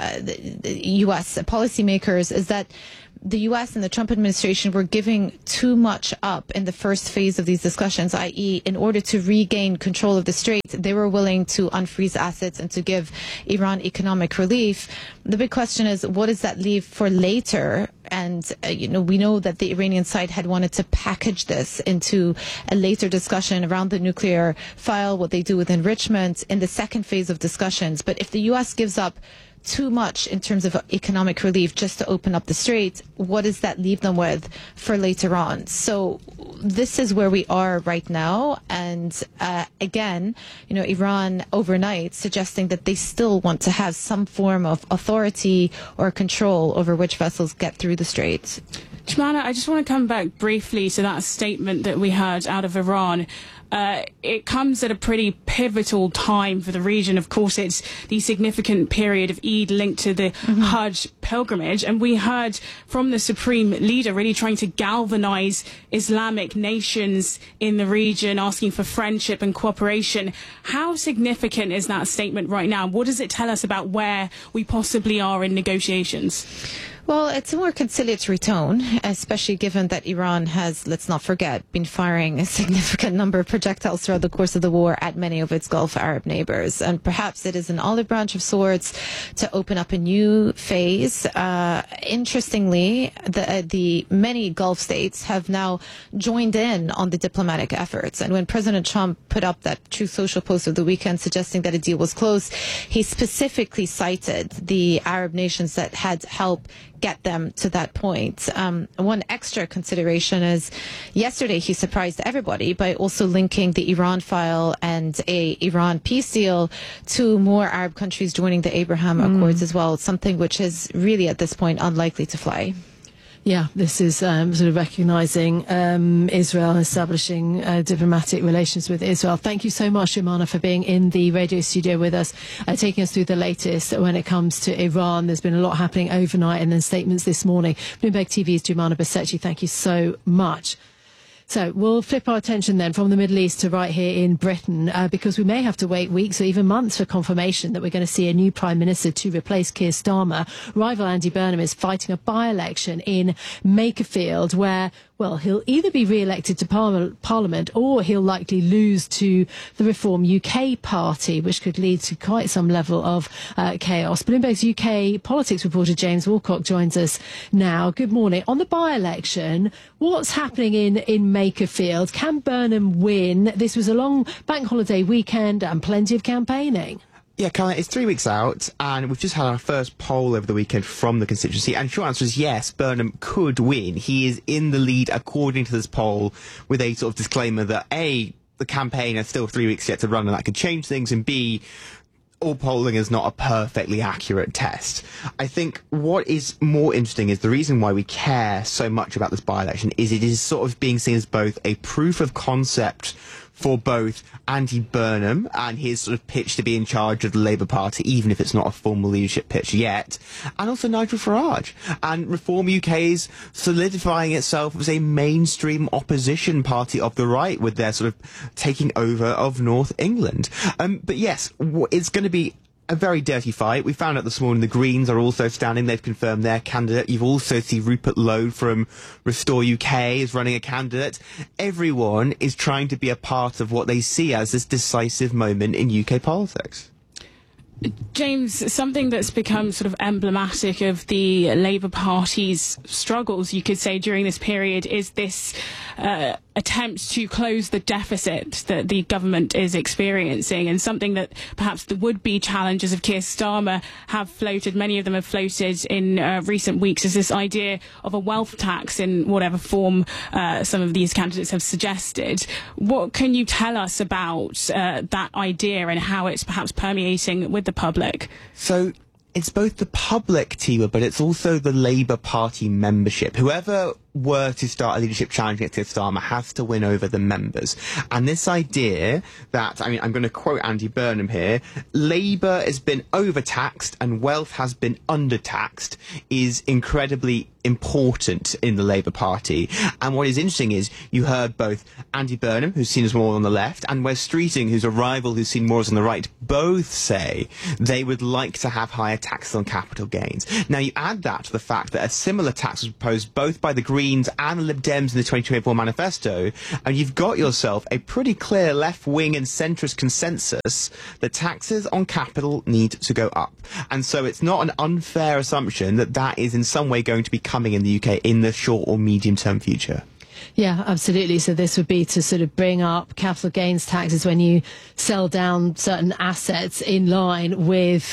the U.S. policymakers is that the U.S. and the Trump administration were giving too much up in the first phase of these discussions, i.e., in order to regain control of the Strait, they were willing to unfreeze assets and to give Iran economic relief. The big question is, what does that leave for later? And, we know that the Iranian side had wanted to package this into a later discussion around the nuclear file, what they do with enrichment in the second phase of discussions. But if the U.S. gives up too much in terms of economic relief just to open up the Strait, what does that leave them with for later on? So this is where we are right now. And again, Iran overnight suggesting that they still want to have some form of authority or control over which vessels get through the Strait. Jemana, I just want to come back briefly to that statement that we heard out of Iran. It comes at a pretty pivotal time for the region. Of course, it's the significant period of Eid linked to the Hajj pilgrimage. And we heard from the Supreme Leader really trying to galvanize Islamic nations in the region, asking for friendship and cooperation. How significant is that statement right now? What does it tell us about where we possibly are in negotiations? Well, it's a more conciliatory tone, especially given that Iran has, let's not forget, been firing a significant number of projectiles throughout the course of the war at many of its Gulf Arab neighbors. And perhaps it is an olive branch of sorts to open up a new phase. Interestingly, the many Gulf states have now joined in on the diplomatic efforts. And when President Trump put up that Truth Social post of the weekend suggesting that a deal was close, he specifically cited the Arab nations that had helped get them to that point. One extra consideration is yesterday he surprised everybody by also linking the Iran file and a Iran peace deal to more Arab countries joining the Abraham Accords as well, something which is really at this point unlikely to fly. Yeah, this is sort of recognising Israel, establishing diplomatic relations with Israel. Thank you so much, Jemana, for being in the radio studio with us, taking us through the latest when it comes to Iran. There's been a lot happening overnight and then statements this morning. Bloomberg TV's Jemana Besechi, thank you so much. So we'll flip our attention then from the Middle East to right here in Britain, because we may have to wait weeks or even months for confirmation that we're going to see a new Prime Minister to replace Keir Starmer. Rival Andy Burnham is fighting a by-election in Makerfield where, well, he'll either be re-elected to Parliament or he'll likely lose to the Reform UK party, which could lead to quite some level of chaos. Bloomberg's UK politics reporter James Walcock joins us now. Good morning. On the by-election, what's happening in Makerfield? Can Burnham win? This was a long bank holiday weekend and plenty of campaigning. Yeah, Caroline, it's 3 weeks out, and we've just had our first poll over the weekend from the constituency, and the short answer is yes, Burnham could win. He is in the lead according to this poll, with a sort of disclaimer that A, the campaign has still 3 weeks yet to run, and that could change things, and B, all polling is not a perfectly accurate test. I think what is more interesting is the reason why we care so much about this by-election is it is sort of being seen as both a proof of concept for both Andy Burnham and his sort of pitch to be in charge of the Labour Party, even if it's not a formal leadership pitch yet, and also Nigel Farage. And Reform UK's solidifying itself as a mainstream opposition party of the right, with their sort of taking over of North England. But yes, it's going to be a very dirty fight. We found out this morning the Greens are also standing. They've confirmed their candidate. You've also seen Rupert Lowe from Restore UK is running a candidate. Everyone is trying to be a part of what they see as this decisive moment in UK politics. James, something that's become sort of emblematic of the Labour Party's struggles, you could say, during this period is this attempt to close the deficit that the government is experiencing, and something that perhaps the would-be challengers of Keir Starmer have floated, many of them have floated in recent weeks, is this idea of a wealth tax in whatever form some of these candidates have suggested. What can you tell us about that idea and how it's perhaps permeating with the public? So it's both the public, Tiwa, but it's also the Labour Party membership. Whoever were to start a leadership challenge against Keir Starmer has to win over the members. And this idea that, I mean, I'm going to quote Andy Burnham here, Labour has been overtaxed and wealth has been undertaxed is incredibly important in the Labour Party. And what is interesting is you heard both Andy Burnham, who's seen as more on the left, and Wes Streeting, who's a rival who's seen more as on the right, both say they would like to have higher taxes on capital gains. Now, you add that to the fact that a similar tax was proposed both by the Greens and the Lib Dems in the 2024 manifesto, and you've got yourself a pretty clear left-wing and centrist consensus that taxes on capital need to go up. And so it's not an unfair assumption that that is in some way going to be coming in the UK in the short or medium-term future. Yeah, absolutely. So this would be to sort of bring up capital gains taxes when you sell down certain assets in line with,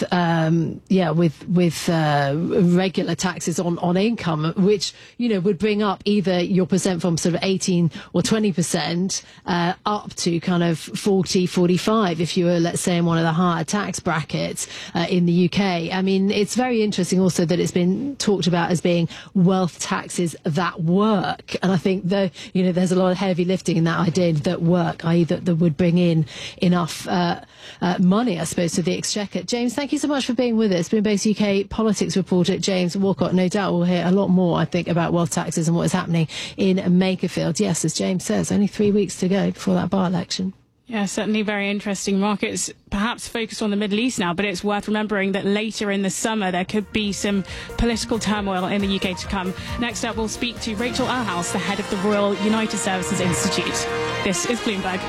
regular taxes on income, which, you know, would bring up either your percent from sort of 18 or 20% up to kind of 40, 45 if you were, let's say, in one of the higher tax brackets in the UK. I mean, it's very interesting also that it's been talked about as being wealth taxes that work. And I think that, you know, there's a lot of heavy lifting in that idea that work, i.e. that would bring in enough money, I suppose, to the Exchequer. James, thank you so much for being with us. Bloomberg's UK politics reporter, James Walcott. No doubt we'll hear a lot more, I think, about wealth taxes and what is happening in Makerfield. Yes, as James says, only 3 weeks to go before that by-election. Yeah, certainly very interesting. Markets perhaps focused on the Middle East now, but it's worth remembering that later in the summer there could be some political turmoil in the UK to come. Next up, we'll speak to Rachel Earhouse, the head of the Royal United Services Institute. This is Bloomberg.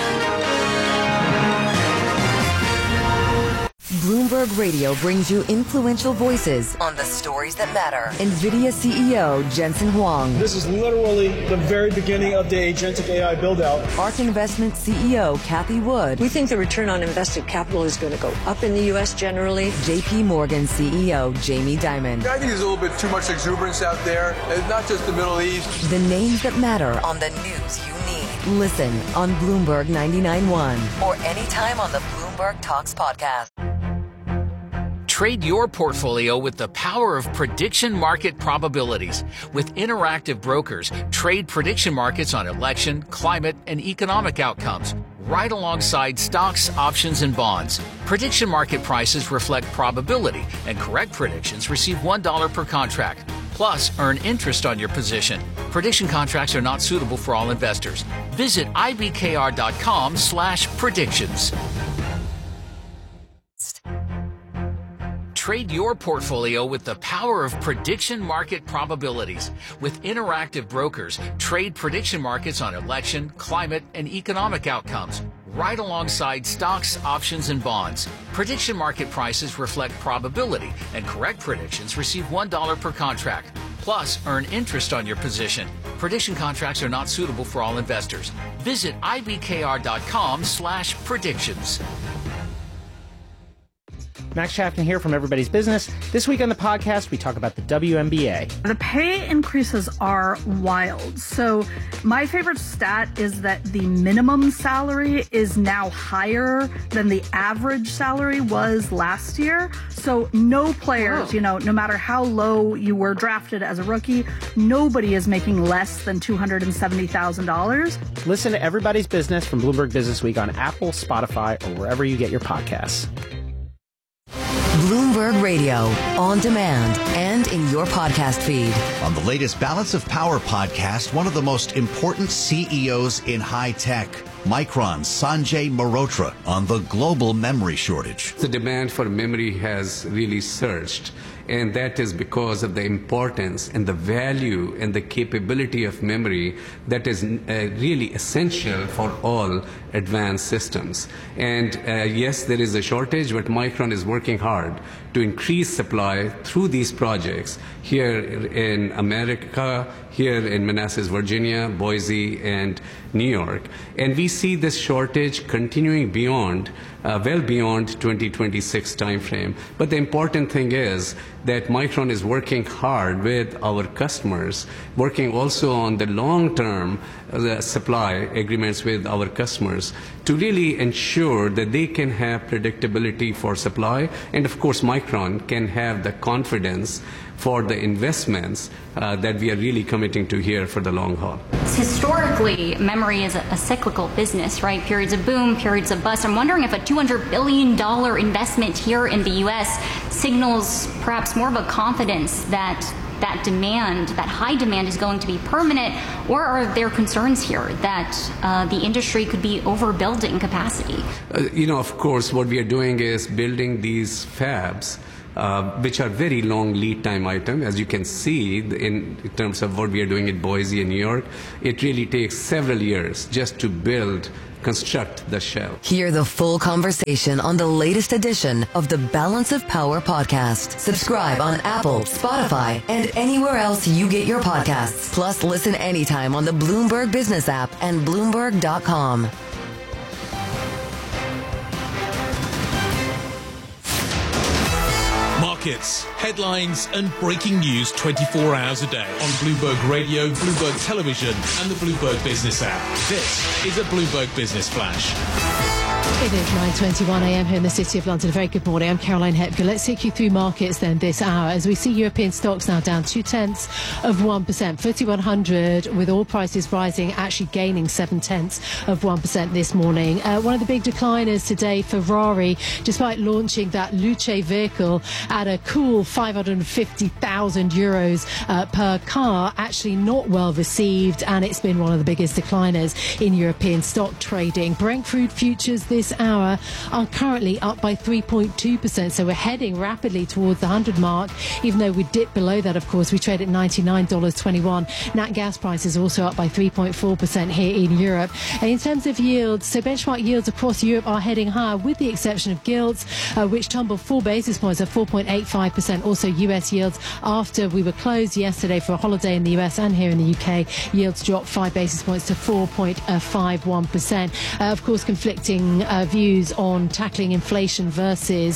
Bloomberg Radio brings you influential voices on the stories that matter. NVIDIA CEO Jensen Huang. This is literally the very beginning of the agentic AI build-out. ARK Investment CEO Kathy Wood. We think the return on invested capital is going to go up in the U.S. generally. JP Morgan CEO Jamie Dimon. I think there's a little bit too much exuberance out there. It's not just the Middle East. The names that matter on the news you need. Listen on Bloomberg 99.1 or anytime on the Bloomberg Talks podcast. Trade your portfolio with the power of prediction market probabilities. With Interactive Brokers, trade prediction markets on election, climate, and economic outcomes, right alongside stocks, options, and bonds. Prediction market prices reflect probability, and correct predictions receive $1 per contract. Plus, earn interest on your position. Prediction contracts are not suitable for all investors. Visit ibkr.com/predictions. Trade your portfolio with the power of prediction market probabilities. With Interactive Brokers, trade prediction markets on election, climate, and economic outcomes, right alongside stocks, options, and bonds. Prediction market prices reflect probability, and correct predictions receive $1 per contract. Plus, earn interest on your position. Prediction contracts are not suitable for all investors. Visit ibkr.com/predictions. Max Chapman here from Everybody's Business. This week on the podcast, we talk about the WNBA. The pay increases are wild. So my favorite stat is that the minimum salary is now higher than the average salary was last year. So no players, no matter how low you were drafted as a rookie, nobody is making less than $270,000. Listen to Everybody's Business from Bloomberg Business Week on Apple, Spotify, or wherever you get your podcasts. Bloomberg Radio, on demand and in your podcast feed. On the latest Balance of Power podcast, one of the most important CEOs in high tech, Micron's Sanjay Mehrotra on the global memory shortage. The demand for memory has really surged, and that is because of the importance and the value and the capability of memory that is really essential for all advanced systems. And yes, there is a shortage, but Micron is working hard to increase supply through these projects here in America, here in Manassas, Virginia, Boise, and New York. And we see this shortage continuing beyond, well beyond 2026 timeframe. But the important thing is that Micron is working hard with our customers, working also on the long-term supply agreements with our customers to really ensure that they can have predictability for supply. And of course, Micron can have the confidence for the investments that we are really committing to here for the long haul. Historically, memory is a cyclical business, right? Periods of boom, periods of bust. I'm wondering if a $200 billion investment here in the U.S. signals perhaps more of a confidence that that demand, that high demand, is going to be permanent, or are there concerns here that the industry could be overbuilding capacity? Of course, what we are doing is building these fabs, which are very long lead time item. As you can see in terms of what we are doing in Boise and New York, it really takes several years just to construct the shell. Hear the full conversation on the latest edition of the Balance of Power podcast. Subscribe on Apple, Spotify, and anywhere else you get your podcasts. Plus, listen anytime on the Bloomberg Business app and Bloomberg.com. Markets, headlines, and breaking news 24 hours a day on Bloomberg Radio, Bloomberg Television, and the Bloomberg Business app. This is a Bloomberg Business Flash. It is 9:21 a.m. here in the City of London. A very good morning. I'm Caroline Hepker. Let's take you through markets then this hour as we see European stocks now down 0.2%. FTSE 100 with all prices rising, actually gaining 0.7% this morning. One of the big decliners today, Ferrari, despite launching that Luce vehicle at a cool 550,000 euros per car, actually not well received, and it's been one of the biggest decliners in European stock trading. Brent crude futures this hour are currently up by 3.2%, so we're heading rapidly towards the 100 mark, even though we dipped below that. Of course, we trade at $99.21. Nat gas prices also up by 3.4% here in Europe. And in terms of yields, so benchmark yields across Europe are heading higher, with the exception of gilts, which tumbled 4 basis points at 4.85%. Also US yields, after we were closed yesterday for a holiday in the US and here in the UK, yields dropped 5 basis points to 4.51%. Of course, conflicting views on tackling inflation versus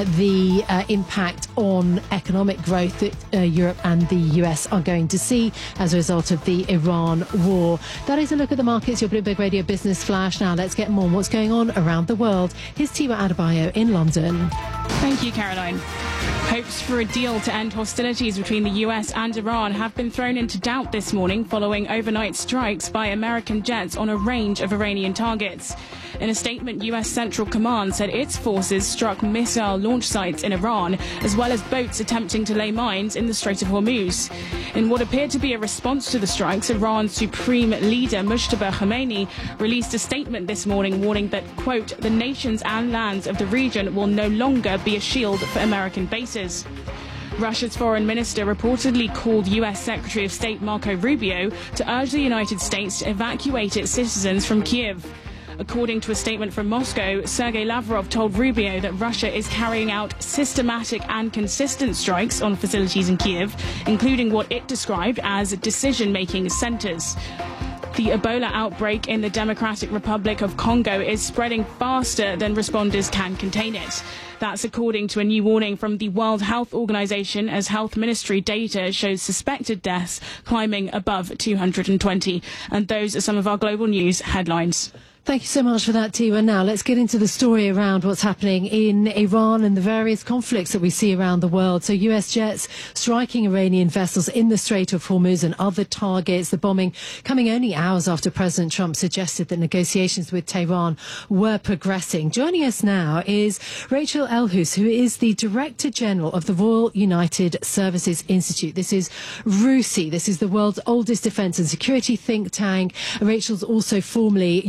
the impact on economic growth that Europe and the US are going to see as a result of the Iran war. That is a look at the markets, your Bloomberg Radio Business Flash. Now let's get more on what's going on around the world. Here's Tiwa Adebayo in London. Thank you, Caroline. Hopes for a deal to end hostilities between the US and Iran have been thrown into doubt this morning following overnight strikes by American jets on a range of Iranian targets. In a statement, US Central Command said its forces struck missile launch sites in Iran, as well as boats attempting to lay mines in the Strait of Hormuz. In what appeared to be a response to the strikes, Iran's supreme leader Mujtaba Khamenei released a statement this morning warning that, quote, the nations and lands of the region will no longer be a shield for American bases. Russia's foreign minister reportedly called US Secretary of State Marco Rubio to urge the United States to evacuate its citizens from Kyiv. According to a statement from Moscow, Sergei Lavrov told Rubio that Russia is carrying out systematic and consistent strikes on facilities in Kyiv, including what it described as decision-making centers. The Ebola outbreak in the Democratic Republic of Congo is spreading faster than responders can contain it. That's according to a new warning from the World Health Organization, as health ministry data shows suspected deaths climbing above 220. And those are some of our global news headlines. Thank you so much for that, Tiwa. Now, let's get into the story around what's happening in Iran and the various conflicts that we see around the world. So US jets striking Iranian vessels in the Strait of Hormuz and other targets. The bombing coming only hours after President Trump suggested that negotiations with Tehran were progressing. Joining us now is Rachel Elhouse, who is the Director General of the Royal United Services Institute. This is RUSI. This is the world's oldest defense and security think tank. Rachel's also formerly US representative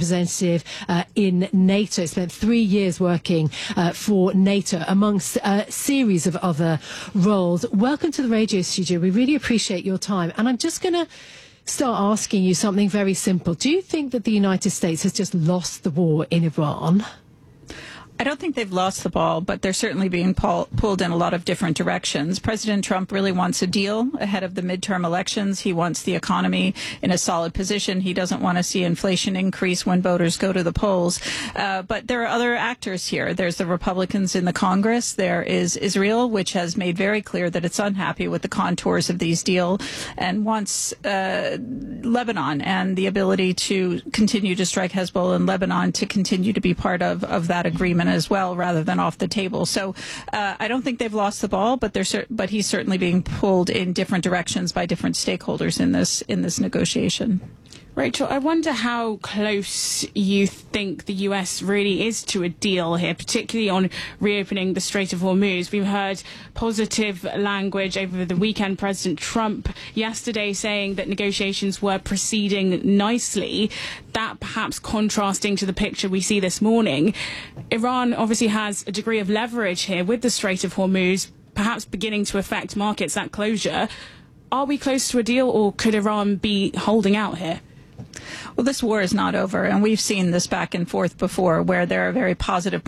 representative in NATO, spent 3 years working for NATO amongst a series of other roles. Welcome to the radio studio. We really appreciate your time. And I'm just going to start asking you something very simple. Do you think that the United States has just lost the war in Iran? I don't think they've lost the ball, but they're certainly being pulled in a lot of different directions. President Trump really wants a deal ahead of the midterm elections. He wants the economy in a solid position. He doesn't want to see inflation increase when voters go to the polls. But there are other actors here. There's the Republicans in the Congress. There is Israel, which has made very clear that it's unhappy with the contours of these deals and wants Lebanon and the ability to continue to strike Hezbollah in Lebanon to continue to be part of that agreement as well, rather than off the table. So I don't think they've lost the ball, but but he's certainly being pulled in different directions by different stakeholders in this negotiation. Rachel, I wonder how close you think the US really is to a deal here, particularly on reopening the Strait of Hormuz. We've heard positive language over the weekend. President Trump yesterday saying that negotiations were proceeding nicely, that perhaps contrasting to the picture we see this morning. Iran obviously has a degree of leverage here with the Strait of Hormuz, perhaps beginning to affect markets, that closure. Are we close to a deal, or could Iran be holding out here? Well, this war is not over, and we've seen this back and forth before, where there are very positive